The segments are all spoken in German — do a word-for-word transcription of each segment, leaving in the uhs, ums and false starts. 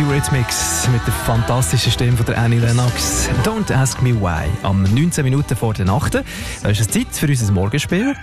Eurythmics mit der fantastischen Stimme von der Annie Lennox. Don't ask me why. Am neunzehn Minuten vor der Nacht. Da ist es Zeit für unser Morgenspiel.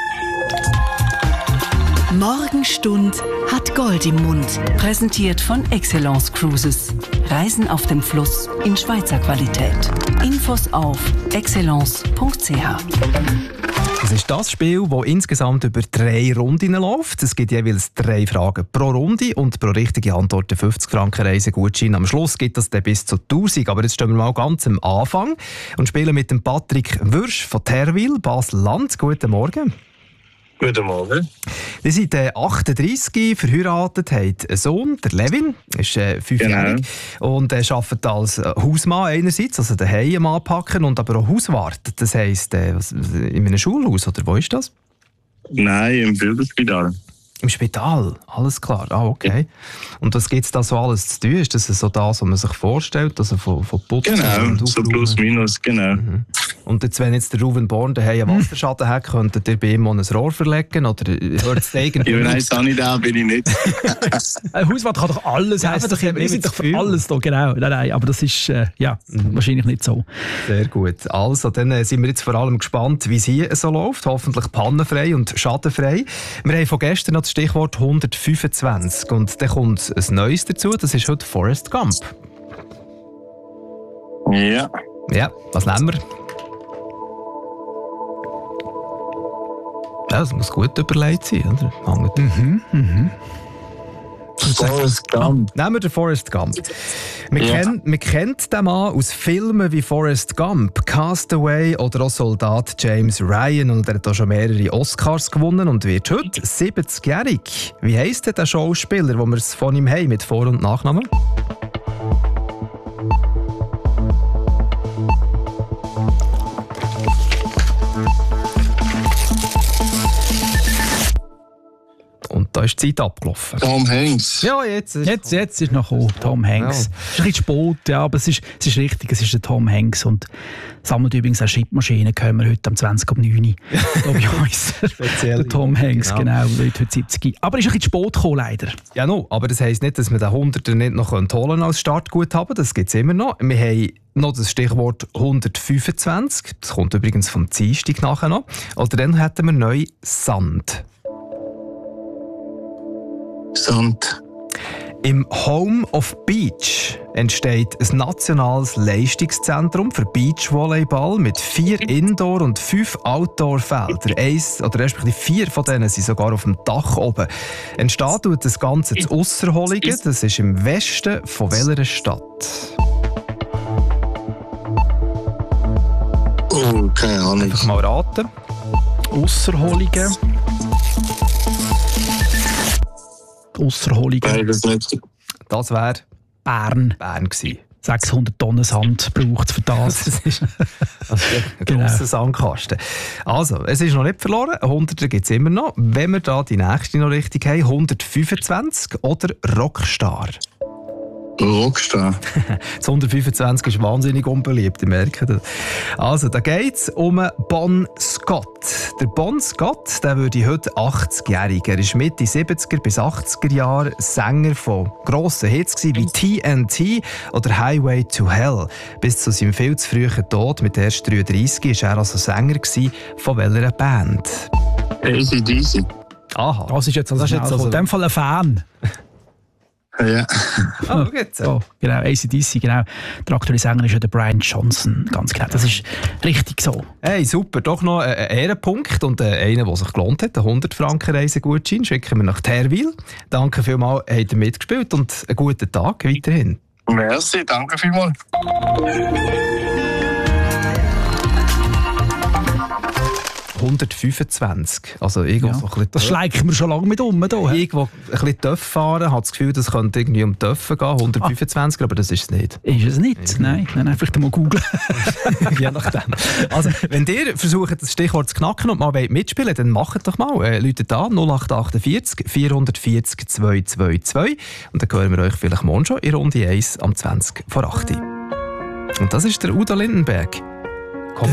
Morgenstund hat Gold im Mund. Präsentiert von Excellence Cruises. Reisen auf dem Fluss in Schweizer Qualität. Infos auf excellence punkt c h. Es ist das Spiel, das insgesamt über drei Runden läuft. Es gibt jeweils drei Fragen pro Runde und pro richtige Antwort fünfzig Franken Reisegutschein. Am Schluss gibt es dann bis zu tausend. Aber jetzt stehen wir mal ganz am Anfang und spielen mit dem Patrick Würsch von Terwil, Basel-Land. Guten Morgen. Guten Morgen. Sie sind äh, achtunddreissig, verheiratet, haben einen Sohn, der Levin, ist äh, fünfjährig genau. und äh, arbeitet als äh, Hausmann einerseits, also daheim anpacken und aber auch Hauswart. Das heisst, äh, was, in einem Schulhaus, oder wo ist das? Nein, im Bürgerspital. Im Spital, alles klar. Ah, okay. Ja. Und was gibt es da so alles zu tun? Ist das so das, was man sich vorstellt? Also von, von Putzen genau, und so plus minus, genau. Mhm. Und jetzt, wenn jetzt der Ruven Born daheim einen Wasserschaden hat, könntet ihr bei ihm ein Rohr verlegen? Oder hört es irgendwie? Ja, nein, Sanitär bin ich nicht. Ein Hauswart kann doch alles ja, heißen. Wir Wir sind doch für alles da, genau. Nein, nein, aber das ist äh, ja, mhm. wahrscheinlich nicht so. Sehr gut. Also, dann äh, sind wir jetzt vor allem gespannt, wie es hier so läuft. Hoffentlich pannenfrei und schadenfrei. Wir haben von gestern noch das Stichwort hundertfünfundzwanzig. Und dann kommt ein Neues dazu. Das ist heute Forrest Gump. Ja. Ja, was nehmen wir? Ja, das muss gut überlegt sein, oder? Mhm, mhm. Forrest Gump. Ah, nehmen wir den Forrest Gump. Man, ja. kennt, man kennt den Mann aus Filmen wie Forrest Gump, Castaway oder auch Soldat James Ryan. Und er hat auch schon mehrere Oscars gewonnen und wird heute siebzigjährig. Wie heisst denn der Schauspieler, wo wir es von ihm haben, mit Vor- und Nachnamen? Und da ist die Zeit abgelaufen. Tom Hanks. Ja, jetzt ist Jetzt, jetzt ist noch gekommen, Tom Hanks. Ja. Es ist ein bisschen spät, ja, aber es ist, es ist richtig, es ist der Tom Hanks. Und sammelt übrigens auch Schreibmaschinen, können wir heute am zwanzig ab neun da bei uns. Speziell. Der Tom Hanks, genau, genau wird heute siebzig. Aber es ist ein bisschen spät gekommen, leider. Ja, no, aber das heisst nicht, dass wir den Hunderter nicht noch holen als Startguthaben. Das gibt es immer noch. Wir haben noch das Stichwort hundertfünfundzwanzig. Das kommt übrigens vom Dienstag nachher noch. Oder dann hätten wir neu Sand. Sand. Im Home of Beach entsteht ein nationales Leistungszentrum für Beachvolleyball mit vier Indoor- und fünf Outdoor-Feldern. Eins, oder respektive vier von denen sind sogar auf dem Dach oben. Entsteht tut das Ganze zu Ausserholligen. Das ist im Westen von welcher Stadt? Oh, keine Ahnung. Einfach mal raten. Ausserholligen. Ausserholligen. Nein, das nicht. Das wäre Bern. Bern gewesen. sechshundert Tonnen Sand braucht es für das. Das ist ein Genau. grosser Sandkasten. Also, es ist noch nicht verloren. hunderter gibt es immer noch. Wenn wir da die nächste noch richtig haben, hundertfünfundzwanzig oder Rockstar? Rockstar. Das hundertfünfundzwanzig ist wahnsinnig unbeliebt, ich merke das. Also, da geht es um Bon Scott. Der Bon Scott, der würde heute achtzigjährig. Er ist Mitte siebziger bis achtziger Jahre Sänger von grossen Hits wie T N T oder Highway to Hell. Bis zu seinem viel zu frühen Tod mit erst dreiunddreissig war er also Sänger von welcher Band? A C D C. Aha. Das ist jetzt also, Das ist jetzt also in dem Fall ein Fan. Ja. Oh, geht's. Oh, genau, A C D C, genau. Der aktuelle Sänger ist ja der Brian Johnson, ganz genau. Das ist richtig so. Hey, super. Doch noch ein Ehrenpunkt und einer, der sich gelohnt hat. Ein hundert Franken Reisegutschein schicken wir nach Terwil. Danke vielmals, habt ihr mitgespielt und einen guten Tag weiterhin. Merci, danke vielmals. hundertfünfundzwanzig. Also irgendwo Ja. so ein bisschen Das schleichen wir schon lange mit um. Da, he? irgendwo ein bisschen Töff fahren. Ich habe das Gefühl, das könnte irgendwie um Töffen gehen. hundertfünfundzwanzig, ah. aber das ist es nicht. Ist es nicht? Nein, nein, nein, vielleicht mal googeln. Je nachdem. Also, wenn ihr versucht, das Stichwort zu knacken und mal mitspielen wollt, dann macht doch mal. Äh, Leute da, null acht achtundvierzig vierhundertvierzig zweihundertzweiundzwanzig. Und dann hören wir euch vielleicht morgen schon in Runde eins am zwanzig vor acht. Und das ist der Udo Lindenberg.